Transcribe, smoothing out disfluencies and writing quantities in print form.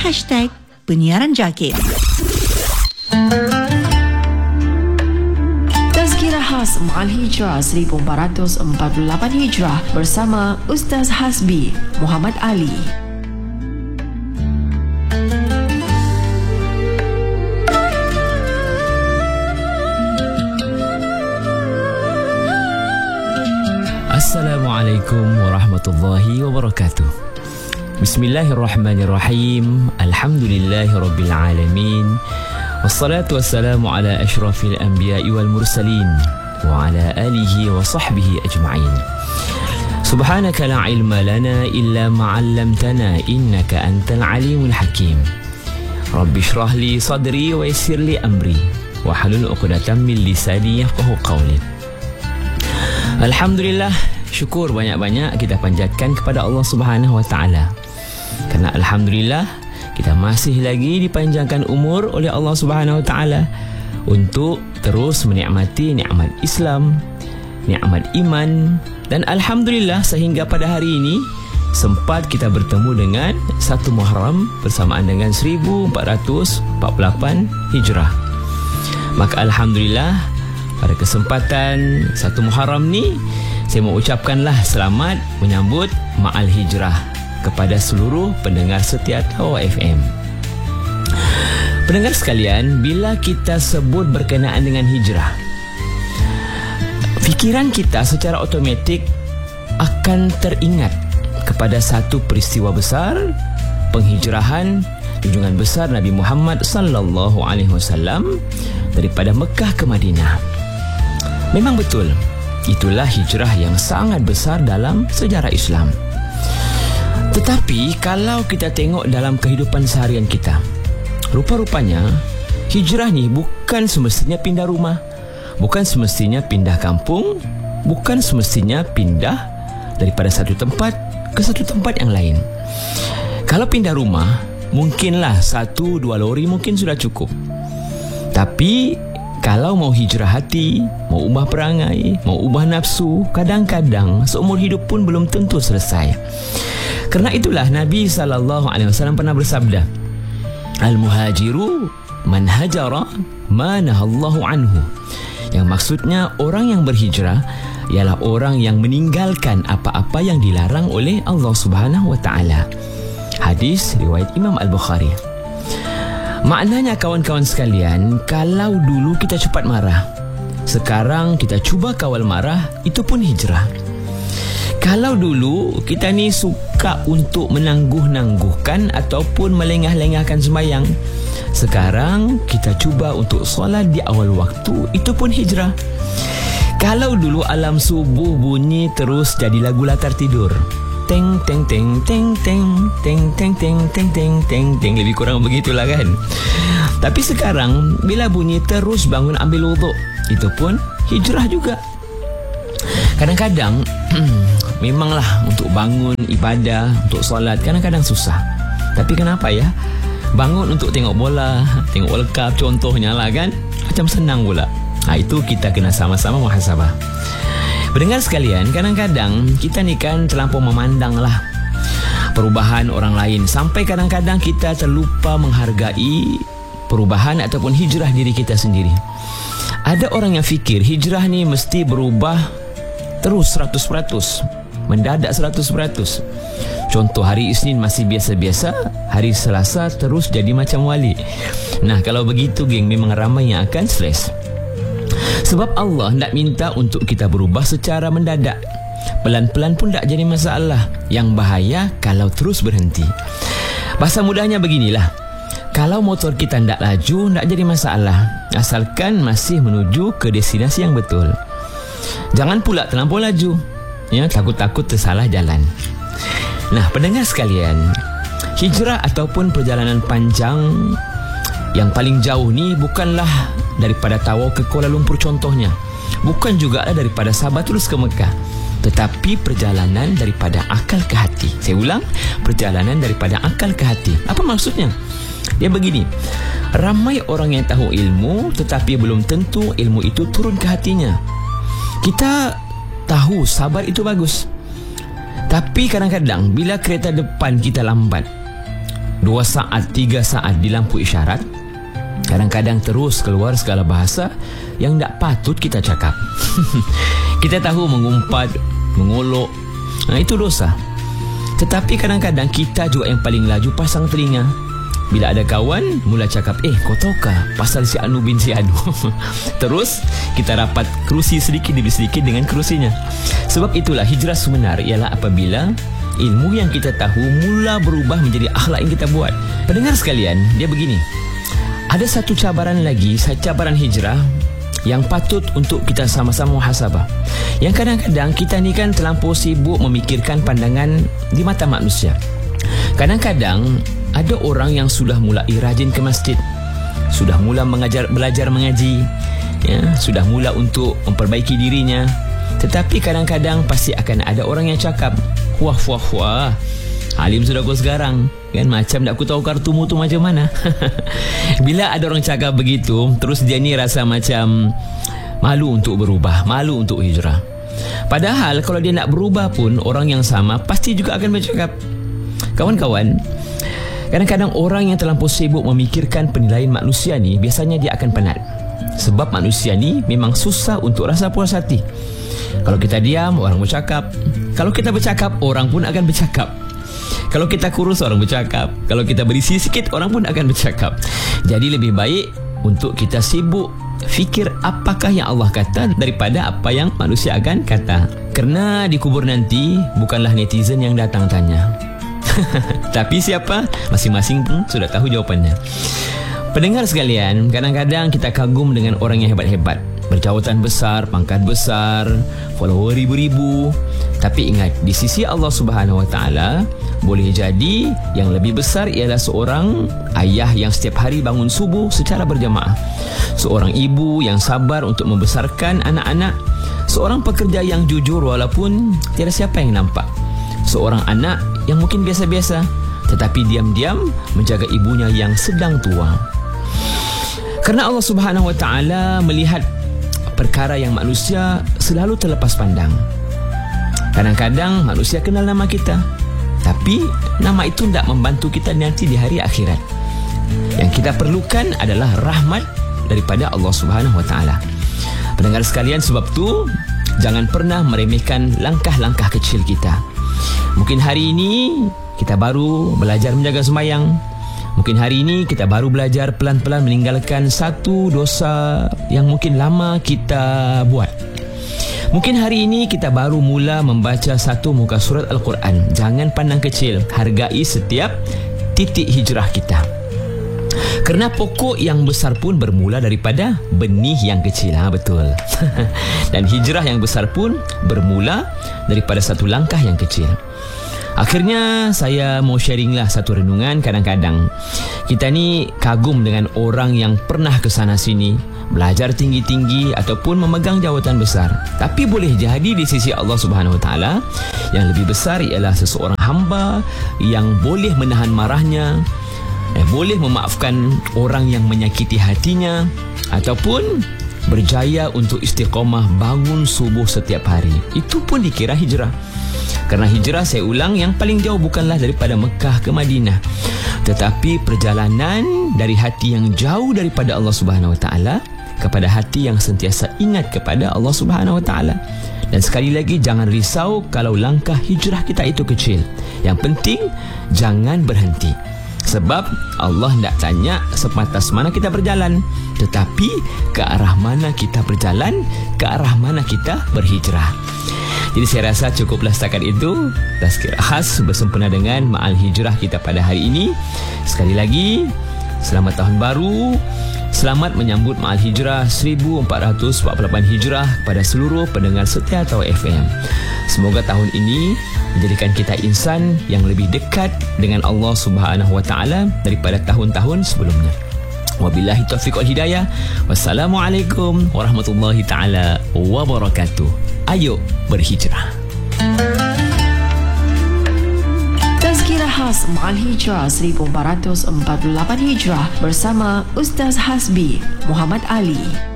#penyiaran Jakib. Tazkirah khas Ma'al Hijrah 1448 Hijrah bersama Ustaz Hasbi Muhammad Ali. Assalamualaikum warahmatullahi wabarakatuh. Bismillahirrahmanirrahim. Alhamdulillahirabbil alamin. Wassalatu wassalamu ala asyrafil anbiya'i wal mursalin wa ala alihi wa sahbihi ajma'in. Subhanaka la ilma lana illa ma 'allamtana innaka antal alimul hakim. Rabbi shrah li sadri wa yassir li amri wa halul 'uqdatam min lisani yafqahu qawli. Alhamdulillah, syukur banyak-banyak kita panjatkan kepada Allah Subhanahu wa taala. Kerana alhamdulillah kita masih lagi dipanjangkan umur oleh Allah Subhanahu wa taala untuk terus menikmati nikmat Islam, nikmat iman, dan alhamdulillah sehingga pada hari ini sempat kita bertemu dengan 1 Muharram bersamaan dengan 1448 Hijrah. Maka alhamdulillah pada kesempatan 1 Muharram ni saya mau ucapkanlah selamat menyambut Ma'al Hijrah kepada seluruh pendengar setia Tawau FM. Pendengar sekalian, bila kita sebut berkenaan dengan hijrah, fikiran kita secara automatik akan teringat kepada satu peristiwa besar, penghijrahan junjungan besar Nabi Muhammad sallallahu alaihi wasallam daripada Mekah ke Madinah. Memang betul, itulah hijrah yang sangat besar dalam sejarah Islam. Tetapi kalau kita tengok dalam kehidupan seharian kita, rupa-rupanya hijrah ni bukan semestinya pindah rumah, bukan semestinya pindah kampung, bukan semestinya pindah daripada satu tempat ke satu tempat yang lain. Kalau pindah rumah, mungkinlah 1-2 lori mungkin sudah cukup. Tapi kalau mau hijrah hati, mau ubah perangai, mau ubah nafsu, kadang-kadang seumur hidup pun belum tentu selesai. Kerana itulah Nabi SAW pernah bersabda, Al-muhajiru man hajara ma nahallahu anhu. Yang maksudnya orang yang berhijrah ialah orang yang meninggalkan apa-apa yang dilarang oleh Allah Subhanahu wa taala. Hadis riwayat Imam Al-Bukhari. Maknanya kawan-kawan sekalian, kalau dulu kita cepat marah, sekarang kita cuba kawal marah, itu pun hijrah. Kalau dulu kita ni suka untuk menangguh-nangguhkan ataupun melengah-lengahkan sembahyang, sekarang kita cuba untuk solat di awal waktu, itu pun hijrah. Kalau dulu alam subuh bunyi terus jadi lagu latar tidur, teng teng teng teng teng teng teng teng teng teng teng teng, lebih kurang begitulah kan. Tapi sekarang bila bunyi terus bangun ambil wuduk, itu pun hijrah juga. Kadang-kadang memanglah untuk bangun ibadah, untuk solat kadang-kadang susah. Tapi kenapa ya? Bangun untuk tengok bola, tengok World Cup contohnya lah kan, macam senang pula. Itu kita kena sama-sama muhasabah. Pendengar sekalian, kadang-kadang kita ni kan terlampau memandanglah perubahan orang lain, sampai kadang-kadang kita terlupa menghargai perubahan ataupun hijrah diri kita sendiri. Ada orang yang fikir hijrah ni mesti berubah terus 100%, mendadak 100%. Contoh, hari Isnin masih biasa-biasa, hari Selasa terus jadi macam wali. Nah, kalau begitu geng, memang ramai yang akan stres. Sebab Allah tidak minta untuk kita berubah secara mendadak. Pelan-pelan pun tak jadi masalah. Yang bahaya kalau terus berhenti. Bahasa mudahnya beginilah, kalau motor kita tidak laju, tak jadi masalah, asalkan masih menuju ke destinasi yang betul. Jangan pula terlampau laju, ya, takut-takut tersalah jalan. Nah, pendengar sekalian, hijrah ataupun perjalanan panjang yang paling jauh ni bukanlah daripada Tawau ke Kuala Lumpur contohnya, bukan juga daripada Sabah terus ke Mekah, tetapi perjalanan daripada akal ke hati. Saya ulang, perjalanan daripada akal ke hati. Apa maksudnya? Dia begini, ramai orang yang tahu ilmu, tetapi belum tentu ilmu itu turun ke hatinya. Kita tahu sabar itu bagus, tapi kadang-kadang bila kereta depan kita lambat, 2 saat, 3 saat di lampu isyarat, kadang-kadang terus keluar segala bahasa yang tak patut kita cakap. Kita tahu mengumpat, mengolok, itu dosa. Tetapi kadang-kadang kita juga yang paling laju pasang telinga. Bila ada kawan mula cakap, kau tahukah pasal si Anu bin si Anu? Terus kita rapat kerusi sedikit demi sedikit dengan kerusinya. Sebab itulah hijrah sebenar ialah apabila ilmu yang kita tahu mula berubah menjadi akhlak yang kita buat. Pendengar sekalian, dia begini, ada satu cabaran lagi, cabaran hijrah yang patut untuk kita sama-sama muhasabah. Yang kadang-kadang kita ni kan terlampau sibuk memikirkan pandangan di mata manusia. Kadang-kadang ada orang yang sudah mulai rajin ke masjid, sudah mula belajar mengaji, sudah mula untuk memperbaiki dirinya. Tetapi kadang-kadang pasti akan ada orang yang cakap, wah, alim sudah kau sekarang, kan macam tak aku tahu kartumu tu macam mana. Bila ada orang cakap begitu, terus dia ni rasa macam malu untuk berubah, malu untuk hijrah. Padahal kalau dia nak berubah pun, orang yang sama pasti juga akan bercakap. Kawan-kawan, kadang-kadang orang yang terlampau sibuk memikirkan penilaian manusia ni, biasanya dia akan penat. Sebab manusia ni memang susah untuk rasa puas hati. Kalau kita diam, orang bercakap. Kalau kita bercakap, orang pun akan bercakap. Kalau kita kurus, orang bercakap. Kalau kita berisi sikit, orang pun akan bercakap. Jadi lebih baik untuk kita sibuk fikir apakah yang Allah kata daripada apa yang manusia akan kata. Kerana di kubur nanti bukanlah netizen yang datang tanya, tapi siapa? Masing-masing pun sudah tahu jawapannya. Pendengar sekalian, kadang-kadang kita kagum dengan orang yang hebat-hebat, berjawatan besar, pangkat besar, follower ribu-ribu. Tapi ingat, di sisi Allah Subhanahu Wa Taala, boleh jadi yang lebih besar ialah seorang ayah yang setiap hari bangun subuh secara berjamaah, seorang ibu yang sabar untuk membesarkan anak-anak, seorang pekerja yang jujur walaupun tiada siapa yang nampak, seorang anak yang mungkin biasa-biasa tetapi diam-diam menjaga ibunya yang sedang tua. Kerana Allah Subhanahu Wa Taala melihat perkara yang manusia selalu terlepas pandang. Kadang-kadang manusia kenal nama kita, tapi nama itu tidak membantu kita nanti di hari akhirat. Yang kita perlukan adalah rahmat daripada Allah Subhanahu Wa Taala. Pendengar sekalian, sebab tu jangan pernah meremehkan langkah-langkah kecil kita. Mungkin hari ini kita baru belajar menjaga sembahyang. Mungkin hari ini kita baru belajar pelan-pelan meninggalkan satu dosa yang mungkin lama kita buat. Mungkin hari ini kita baru mula membaca satu muka surat Al-Quran. Jangan pandang kecil, hargai setiap titik hijrah kita. Kerana pokok yang besar pun bermula daripada benih yang kecil. Betul. Dan hijrah yang besar pun bermula daripada satu langkah yang kecil. Akhirnya saya mau sharinglah satu renungan. Kadang-kadang kita ni kagum dengan orang yang pernah ke sana sini, belajar tinggi-tinggi ataupun memegang jawatan besar. Tapi boleh jadi di sisi Allah Subhanahu Wa Taala yang lebih besar ialah seseorang hamba yang boleh menahan marahnya, boleh memaafkan orang yang menyakiti hatinya, ataupun berjaya untuk istiqamah bangun subuh setiap hari. Itu pun dikira hijrah. Kerana hijrah, saya ulang, yang paling jauh bukanlah daripada Mekah ke Madinah, tetapi perjalanan dari hati yang jauh daripada Allah Subhanahu Wa Taala kepada hati yang sentiasa ingat kepada Allah Subhanahu Wa Taala. Dan sekali lagi, jangan risau kalau langkah hijrah kita itu kecil. Yang penting jangan berhenti. Sebab Allah tidak tanya sepatas mana kita berjalan, tetapi ke arah mana kita berjalan, ke arah mana kita berhijrah. Jadi saya rasa cukuplah setakat itu tazkirah khas bersempena dengan Ma'al Hijrah kita pada hari ini. Sekali lagi, selamat tahun baru. Selamat menyambut Ma'al Hijrah 1448 Hijrah kepada seluruh pendengar setia Tau FM. Semoga tahun ini menjadikan kita insan yang lebih dekat dengan Allah Subhanahu Wa Taala daripada tahun-tahun sebelumnya. Wabillahi taufiq wal hidayah. Wassalamualaikum warahmatullahi taala wabarakatuh. Ayo berhijrah. Tazkirah khas Ma'al Hijrah 1448 Hijrah bersama Ustaz Hasbi Muhammad Ali.